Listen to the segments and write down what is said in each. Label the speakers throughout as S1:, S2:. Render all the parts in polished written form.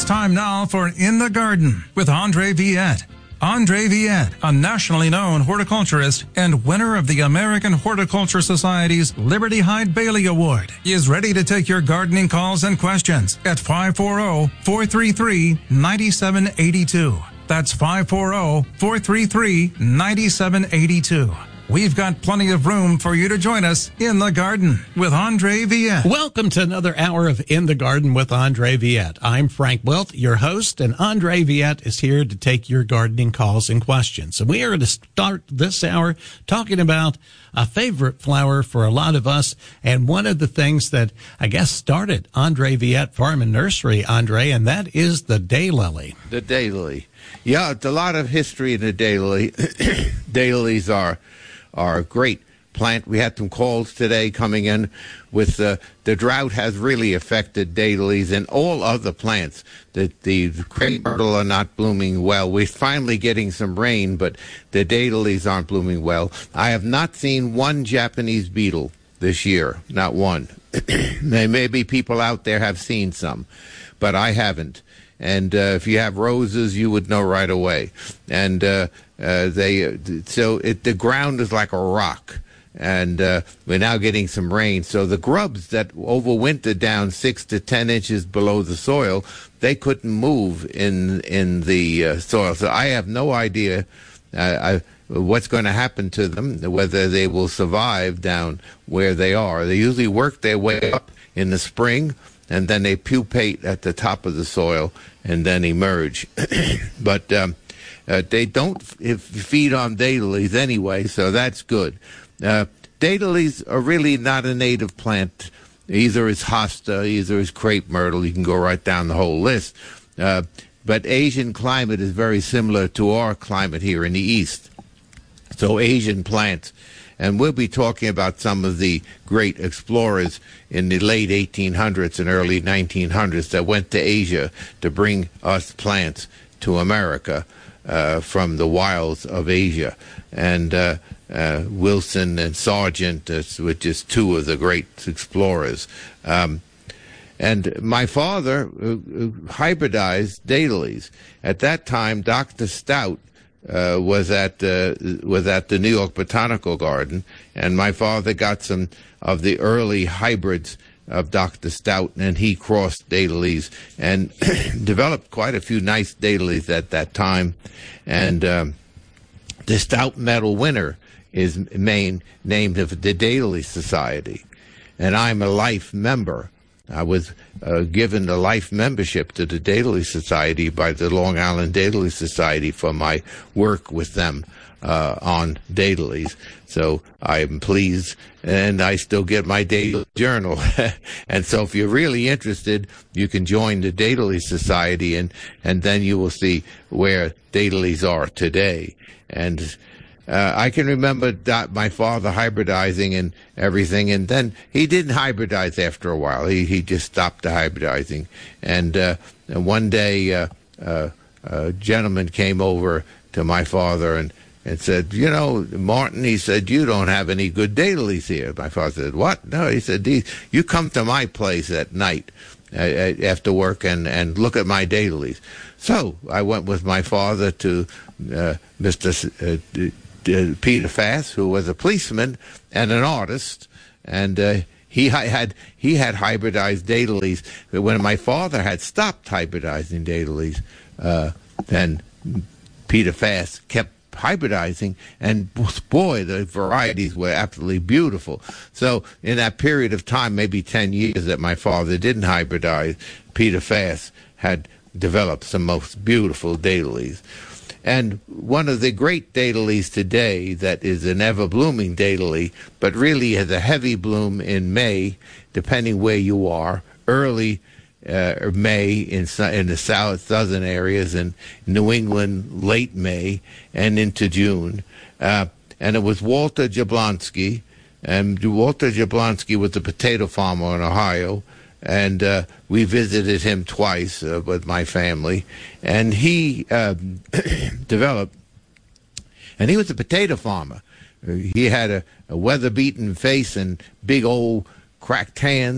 S1: It's time now for In the Garden with Andre Viette. Andre Viette, a nationally known horticulturist and winner of the American Horticulture Society's Liberty Hyde Bailey Award, is ready to take your gardening calls and questions at 540-433-9782. That's 540-433-9782. We've got plenty of room for you to join us in the garden with Andre Viette.
S2: Welcome to another hour of In the Garden with Andre Viette. I'm Frank Wilt, your host, and Andre Viette is here to take your gardening calls and questions. And we are going to start this hour talking about a favorite flower for a lot of us, and one of the things that I guess started Andre Viette Farm and Nursery, Andre, and that is the daylily.
S3: The daylily. Yeah, it's a lot of history in the daylily. Daylilies are a great plant. We had some calls today coming in with the drought has really affected daylilies and all other plants. The crepe myrtle are not blooming well. We're finally getting some rain, but the daylilies aren't blooming well. I have not seen one Japanese beetle this year, not one. Maybe people out there have seen some, but I haven't. And if you have roses, you would know right away. And the ground is like a rock, and we're now getting some rain. So the grubs that overwintered down 6 to 10 inches below the soil, they couldn't move in the soil. So I have no idea what's going to happen to them, whether they will survive down where they are. They usually work their way up in the spring, and then they pupate at the top of the soil and then emerge. But they don't feed on daylilies anyway, so that's good. Daylilies are really not a native plant. Either it's hosta, either it's crepe myrtle. You can go right down the whole list. But Asian climate is very similar to our climate here in the East. So Asian plants. And we'll be talking about some of the great explorers in the late 1800s and early 1900s that went to Asia to bring us plants to America from the wilds of Asia. And Wilson and Sargent, which is two of the great explorers. And my father hybridized daylilies. At that time, Dr. Stout was at the New York Botanical Garden, and my father got some of the early hybrids of Dr. Stout, and he crossed daylilies and developed quite a few nice daylilies at that time. And the Stout Medal winner is named of the Daylily Society, and I'm a life member. I was given a life membership to the Daylily Society by the Long Island Daylily Society for my work with them on daylilies. So I am pleased, and I still get my daily journal. And so if you're really interested, you can join the Daylily Society, and then you will see where daylilies are today. And I can remember my father hybridizing and everything, and then he didn't hybridize after a while. He just stopped the hybridizing. And one day a gentleman came over to my father and said, you know, Martin, he said, you don't have any good daylilies here. My father said, what? No, he said, you come to my place at night after work and look at my daylilies. So I went with my father to Mr. Peter Fass, who was a policeman and an artist, and he had hybridized daylilies. But when my father had stopped hybridizing daylilies, then Peter Fass kept hybridizing, and boy, the varieties were absolutely beautiful. So in that period of time, maybe 10 years that my father didn't hybridize, Peter Fass had developed some most beautiful daylilies. And one of the great daylilies today that is an ever-blooming daylily, but really has a heavy bloom in May, depending where you are, early May in the southern areas, and New England late May and into June. And it was Walter Jablonski, and Walter Jablonski was a potato farmer in Ohio, and we visited him twice with my family, and he developed, and he was a potato farmer. He had a weather-beaten face and big old cracked hands,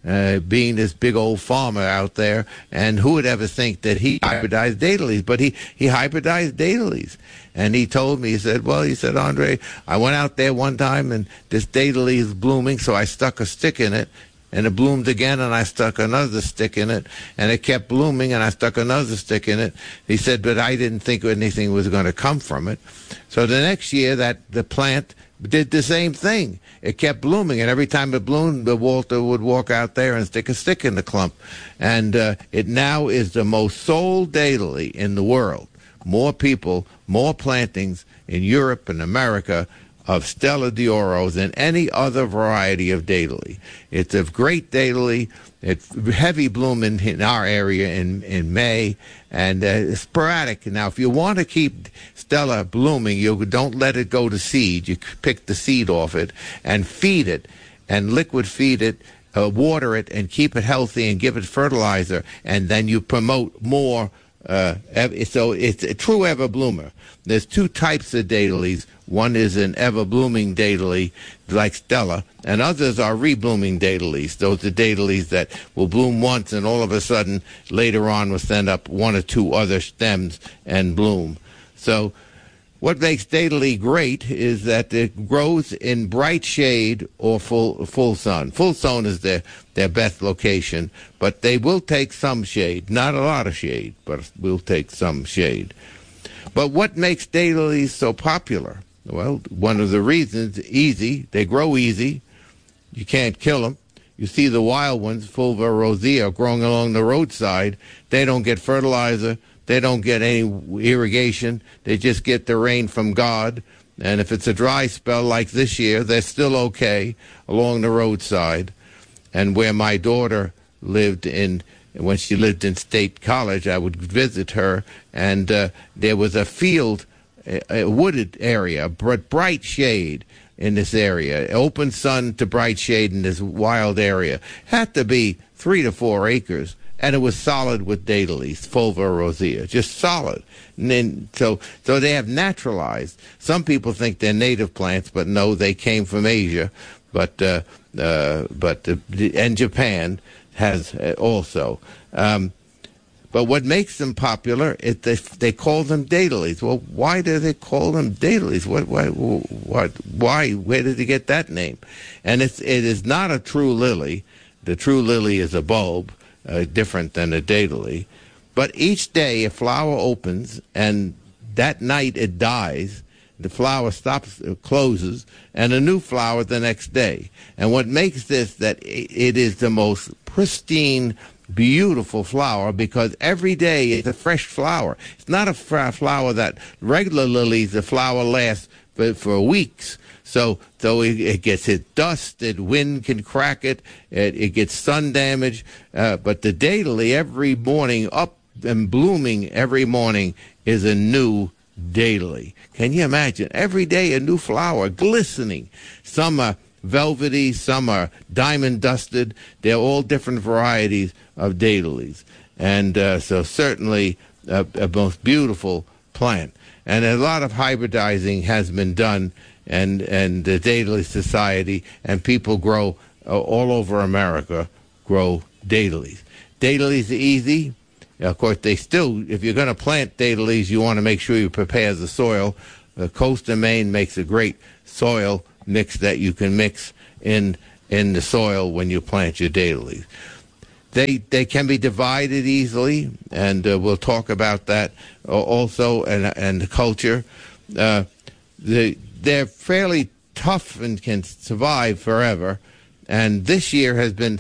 S3: being this big old farmer out there. And who would ever think that he hybridized dahlias? But he hybridized dahlias. And he told me, he said, Andre, I went out there one time and this dahdallia is blooming, so I stuck a stick in it. And it bloomed again, and I stuck another stick in it, and it kept blooming, and I stuck another stick in it. He said, but I didn't think anything was going to come from it. So the next year, the plant did the same thing. It kept blooming, and every time it bloomed, Walter would walk out there and stick a stick in the clump. And it now is the most sold dahlia in the world. More people, more plantings in Europe and America of Stella d'Oro than any other variety of dahlia. It's a great dahlia. It's heavy bloom in our area in May, and sporadic. Now, if you want to keep Stella blooming, you don't let it go to seed. You pick the seed off it and feed it, and liquid feed it, water it, and keep it healthy and give it fertilizer, and then you promote more. So it's a true ever bloomer. There's two types of dahlias. One is an ever-blooming dahlia, like Stella, and others are reblooming dahlias. Those are dahlias that will bloom once, and all of a sudden, later on, will send up one or two other stems and bloom. So what makes dahlia great is that it grows in bright shade or full sun. Full sun is their best location, but they will take some shade. Not a lot of shade, but will take some shade. But what makes dahlias so popular? Well, one of the reasons, easy. They grow easy. You can't kill them. You see the wild ones, Fulva rosea, growing along the roadside. They don't get fertilizer. They don't get any irrigation. They just get the rain from God. And if it's a dry spell like this year, they're still okay along the roadside. And where my daughter lived when she lived in State College, I would visit her, and there was a field, a wooded area, bright shade in this area, open sun to bright shade in this wild area. Had to be 3 to 4 acres, and it was solid with dahlias, Fulva rosea, just solid. And then, so they have naturalized. Some people think they're native plants, but no, they came from Asia. And Japan has also. But what makes them popular is they call them dahlias. Well, why do they call them dahlias? Why? Where did they get that name? And it is not a true lily. The true lily is a bulb, different than a dahlia. But each day a flower opens, and that night it dies. The flower closes, and a new flower the next day. And what makes this that it is the most pristine, beautiful flower, because every day is a fresh flower. It's not a flower that regular lilies, the flower lasts for weeks. So it gets hit dust, wind can crack it, it gets sun damage. But the dahlia, every morning, up and blooming every morning, is a new dahlia. Can you imagine? Every day a new flower, glistening. Some are velvety, some are diamond dusted. They're all different varieties of dahlias. And so certainly a most beautiful plant. And a lot of hybridizing has been done, and the Dahlia Society and people grow all over America, grow dahlias. Dahlias are easy. Of course, if you're going to plant dahlias, you want to make sure you prepare the soil. The coast of Maine makes a great soil mix that you can mix in the soil when you plant your dahlias. They can be divided easily, and we'll talk about that also, and the culture. They're fairly tough and can survive forever. And this year has been,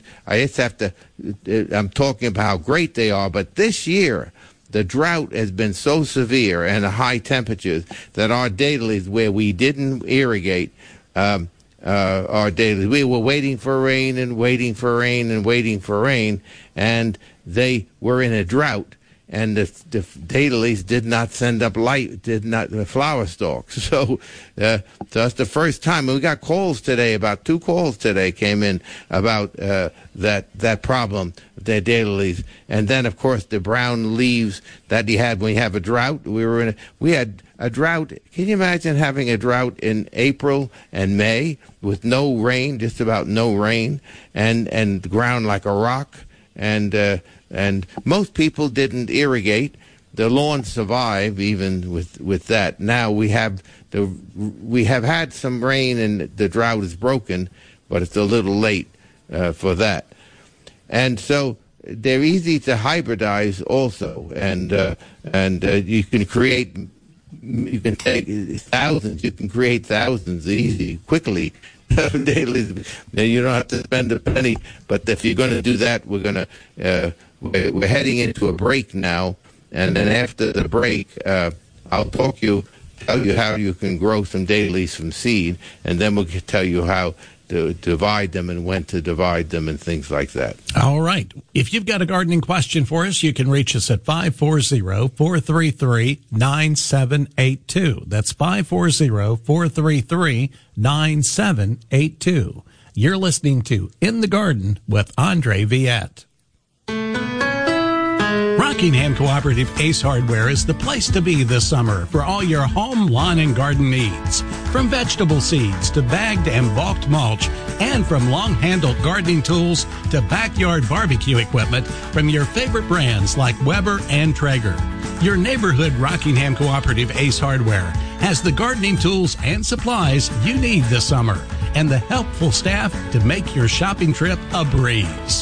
S3: I'm talking about how great they are, but this year, the drought has been so severe and the high temperatures that our dahlias, where we didn't irrigate our dahlias, we were waiting for rain and waiting for rain and waiting for rain, and they were in a drought. and the daylilies did not send up flower stalks. So that's the first time. And we got calls today, about 2 calls today came in about that problem, the daylilies. And then, of course, the brown leaves that you had when you have a drought. We had a drought. Can you imagine having a drought in April and May with no rain, just about no rain, and the ground like a rock? And most people didn't irrigate. The lawns survive even with that. Now we have had some rain and the drought is broken, but it's a little late for that. And so they're easy to hybridize also, and you can create. You can take thousands. You can create thousands quickly. You don't have to spend a penny. But if you're going to do that, we're heading into a break now, and then after the break, I'll tell you how you can grow some daylilies from seed, and then we'll tell you how to divide them and when to divide them and things like that.
S2: All right. If you've got a gardening question for us, you can reach us at 540-433-9782. That's 540-433-9782. You're listening to In the Garden with Andre Viette. Rockingham Cooperative Ace Hardware is the place to be this summer for all your home, lawn, and garden needs. From vegetable seeds to bagged and bulked mulch, and from long-handled gardening tools to backyard barbecue equipment from your favorite brands like Weber and Traeger. Your neighborhood Rockingham Cooperative Ace Hardware has the gardening tools and supplies you need this summer and the helpful staff to make your shopping trip a breeze.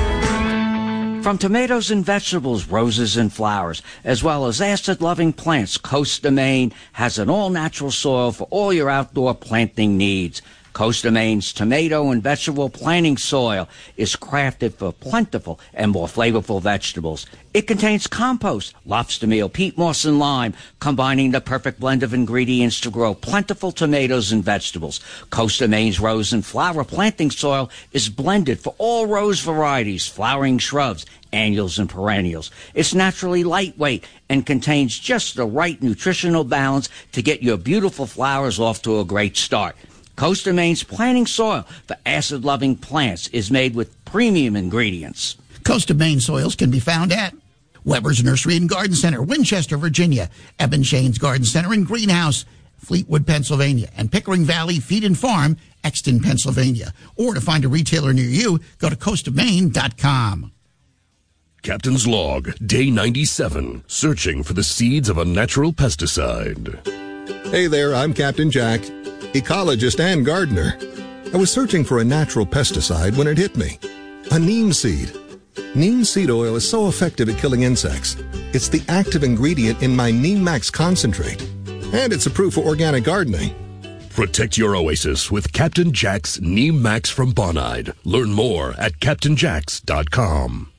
S4: From tomatoes and vegetables, roses and flowers, as well as acid-loving plants, Costa Maine has an all-natural soil for all your outdoor planting needs. Costa Maine's tomato and vegetable planting soil is crafted for plentiful and more flavorful vegetables. It contains compost, lobster meal, peat moss, and lime, combining the perfect blend of ingredients to grow plentiful tomatoes and vegetables. Costa Maine's rose and flower planting soil is blended for all rose varieties, flowering shrubs, annuals, and perennials. It's naturally lightweight and contains just the right nutritional balance to get your beautiful flowers off to a great start. Costa Maine's planting soil for acid-loving plants is made with premium ingredients.
S5: Costa Maine soils can be found at Weber's Nursery and Garden Center, Winchester, Virginia, Eben Shane's Garden Center and Greenhouse, Fleetwood, Pennsylvania, and Pickering Valley Feed and Farm, Exton, Pennsylvania. Or to find a retailer near you, go to CostaMaine.com.
S6: Captain's Log, Day 97, searching for the seeds of a natural pesticide.
S7: Hey there, I'm Captain Jack, ecologist and gardener. I was searching for a natural pesticide when it hit me. A neem seed. Neem seed oil is so effective at killing insects. It's the active ingredient in my Neem Max concentrate. And it's approved for organic gardening.
S6: Protect your oasis with Captain Jack's Neem Max from Bonide. Learn more at CaptainJacks.com.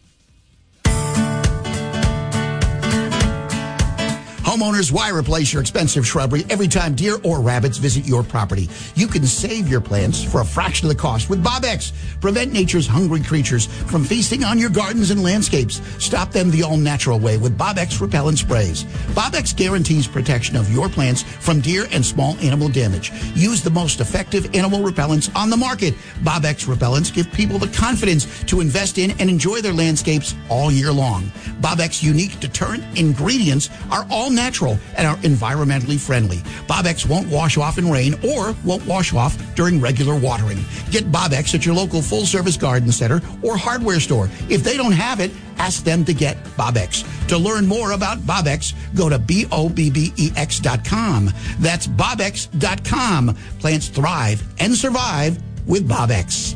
S5: Homeowners, why replace your expensive shrubbery every time deer or rabbits visit your property? You can save your plants for a fraction of the cost with Bob-X. Prevent nature's hungry creatures from feasting on your gardens and landscapes. Stop them the all-natural way with Bob-X repellent sprays. Bob-X guarantees protection of your plants from deer and small animal damage. Use the most effective animal repellents on the market. Bob-X repellents give people the confidence to invest in and enjoy their landscapes all year long. Bob-X unique deterrent ingredients are all natural and are environmentally friendly. Bob-X won't wash off in rain or won't wash off during regular watering. Get Bob-X at your local full-service garden center or hardware store. If they don't have it, ask them to get Bob-X. To learn more about Bob-X, go to BOBBEX.com. That's BOBX.com. Plants thrive and survive with Bob-X.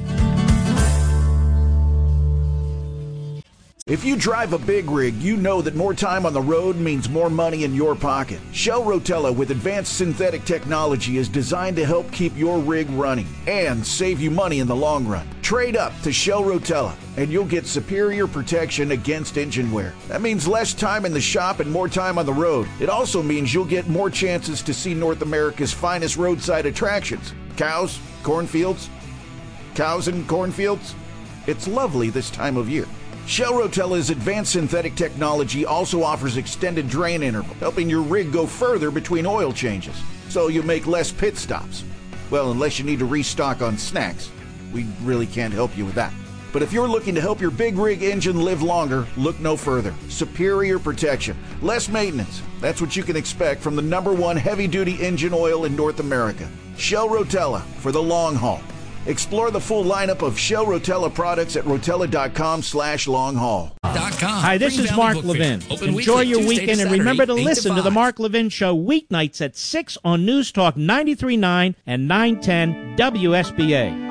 S8: If you drive a big rig, you know that more time on the road means more money in your pocket. Shell Rotella with advanced synthetic technology is designed to help keep your rig running and save you money in the long run. Trade up to Shell Rotella and you'll get superior protection against engine wear. That means less time in the shop and more time on the road. It also means you'll get more chances to see North America's finest roadside attractions. Cows, cornfields, cows and cornfields. It's lovely this time of year. Shell Rotella's advanced synthetic technology also offers extended drain interval, helping your rig go further between oil changes, so you make less pit stops. Well, unless you need to restock on snacks. We really can't help you with that. But if you're looking to help your big rig engine live longer, look no further. Superior protection, less maintenance. That's what you can expect from the #1 heavy-duty engine oil in North America. Shell Rotella, for the long haul. Explore the full lineup of Shell Rotella products at rotella.com/long-haul.
S9: Hi, this is Mark Levin. Enjoy your weekend and remember to listen to The Mark Levin Show weeknights at 6 on News Talk 93.9 and 910 WSBA.